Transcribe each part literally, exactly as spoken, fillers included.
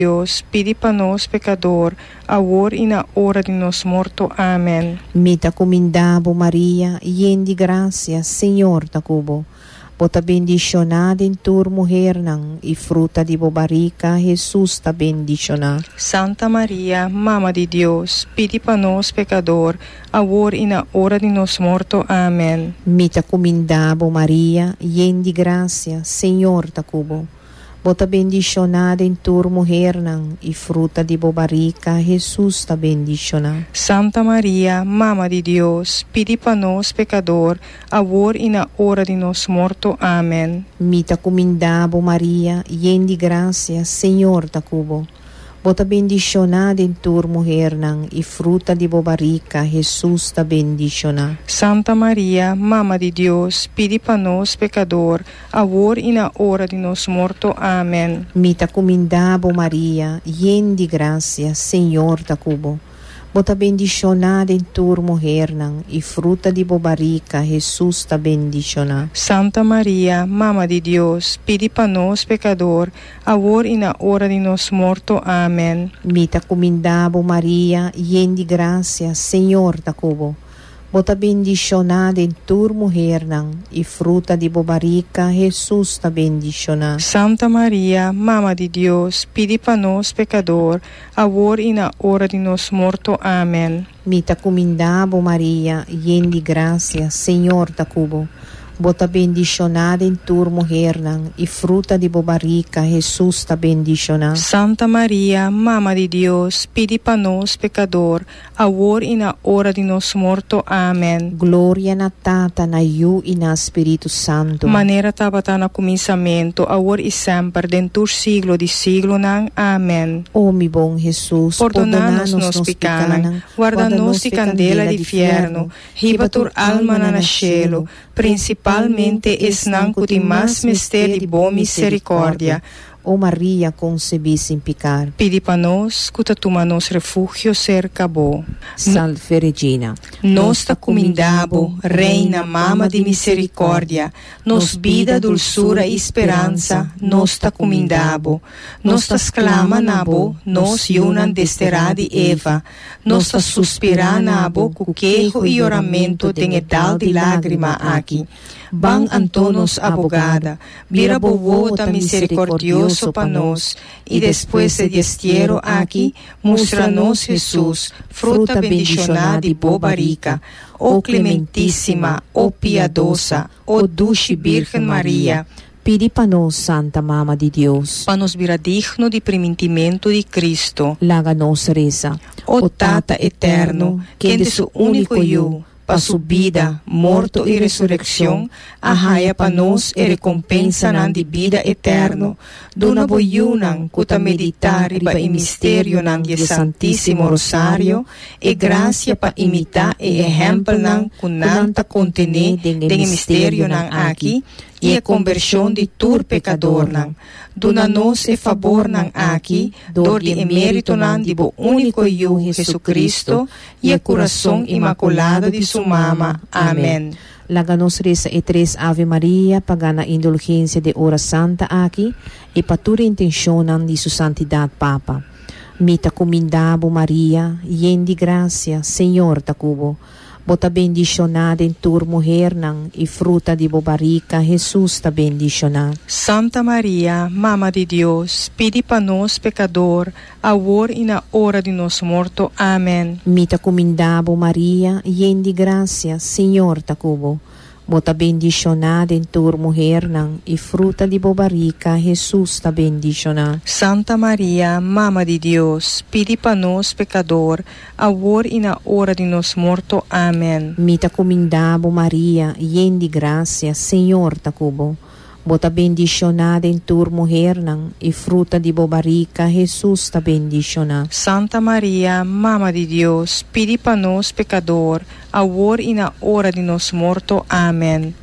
Deus, pedi para nós, pecador, agora e na hora de nos morto. Amém. Mita comindabo Maria, yen de gracia, Senhor ta cubo. Bota bendicionada em tur mulher nang, e fruta de bobarica, Jesus ta bendicionada. Santa Maria, Mama de Deus, pedi para nós, pecador, agora e na hora de nos morto. Amém. Mita comindabo Maria, yen de gracia, Senhor ta cubo. Bota bendicionada em tur mulher nang, e fruta de bobarica, Jesus ta bendicionada. Santa Maria, Mama de Deus, pedi para nós, pecador, agora e na hora de nos morto. Amém. Mita comindabo Maria, yen de gracia, Senhor ta cubo. Bota bendicionada em tur mulher nang, e fruta de bobarica, Jesus ta bendicionada. Santa Maria, Mama de Deus, pedi para nós, pecador, agora e na hora de nos morto. Amém. Mita comindabo Maria, yen de gracia, Senhor ta cubo. Bota bendicionada em tur mulher nang, e fruta de bobarica, Jesus ta bendicionada. Santa Maria, Mama de Deus, pedi para nós, pecador, agora e na hora de nos morto. Amém. Mita comindabo Maria, yen de gracia, Senhor ta cubo. Bota bendicionada em tur mulher nang, e fruta de bobarica, Jesus ta bendicionada. Santa Maria, Mama de Deus, pedi para nós, pecador, agora e na hora de nos morto. Amém. Mita comindabo Maria, yen de gracia, Senhor ta cubo. Bota bendicionada em tur mulher nang, e fruta de bobarica, Jesus ta bendicionada. Santa Maria, Mama de Deus, pedi para nós, pecador, agora e na hora de nos morto. Amém. Glória na Tata, na Iu e na Espírito Santo. Maneira tabata na começamento, agora e sempre, dentro siglo de siglo nang. Amém. Oh, mi bom Jesus, perdonanos nos picanang, guarda-nos de candela de fierno, ribatur alma na nascelo, principalmente es nanco de mais mistério de boa misericórdia. Ó Maria concebi sem pecar. Pedi para nós, cuta tuma nos refúgio cerca bo. Salve Regina. Nosta comindabo, Reina, Mama de misericórdia, nos vida, dulçura e esperança, nosta comindabo. Nostas clama nabo, nos yunan desterá de Eva, nosta suspira nabo, cuquejo e oramento tem edal de lágrima aqui. Ban Antonos abogada, vira bovota misericordioso para nós, e depois de destiero aqui, mostra-nos Jesus, fruta bendicionada e bobarica, ó clementíssima, ó piedosa, ó dulce Virgem Maria. Pedi para nós, Santa Mama de Deus, para nos vira digno de primitimento de Cristo. Laga nos reza. Ó Tata eterno, que de su único eu, para sua vida, morto e ressurreição, arraia para nós e recompensa nan de vida eterno. Dona boiunan, cuta meditar para o mistério nan de Santíssimo Rosário, e graça para imitar e exemplo nan cunanta contener de mistério nan aqui, e a conversão de tur pecador nan. Dona-nos e favor nan aqui, dor de emérito nan de bo único eu, Jesucristo, e a coração imaculado de sua mama. Amém. Laganos reza e tres Ave Maria, pagana indulgência de hora santa aqui, e patura intencionam de sua santidade Papa. Mita comindabo Maria, yen de gracia, Senhor ta cubo. Bota bendicionada em tur mulher nang, e fruta de bobarica, Jesus ta bendicionada. Santa Maria, Mama de Deus, pedi para nós, pecador, agora e na hora de nos morto. Amém. Mita comindabo Maria, yen de gracia, Senhor ta cubo. Bota bendicionada em tur mulher nang, e fruta de bobarica, Jesus ta bendicionada. Santa Maria, Mama de Deus, pedi para nós, pecador, agora e na hora de nos morto. Amém. Mita comindabo Maria, yen de gracia, Senhor ta cubo. Bota bendicionada em tur mulher nang, e fruta de bobarica, Jesus ta bendicionada. Santa Maria, Mama de Deus, pedi para nós, pecador, agora e na hora de nos morto. Amém.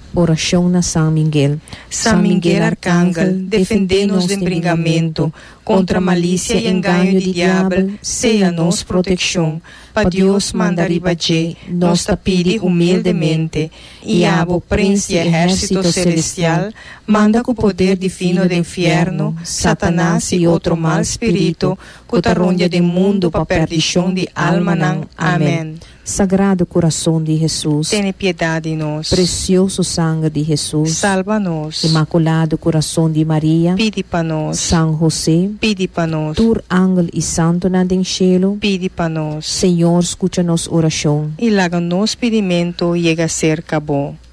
Oração na São Miguel. São Miguel Arcángel, defendei-nos do embringamento, contra a malícia e enganho do diabo, seja nos proteção. Para Deus mandar ibaje, nós te pedi humildemente, e abo príncipe e exército celestial, manda com o poder divino do inferno, Satanás e outro mal espírito, que te ronda do mundo para perdição de alma. Amém. Sagrado Coração de Jesus, Tenha piedade de nós. precioso sangue de Jesus, Salva-nos. Imaculado Coração de Maria, Pede para nós. São José, Pede para nós. Tur ángel e santo na den cielo, Pede para nós. Senhor, escuta nos oração. E laga nos pedimento chega a ser cabo.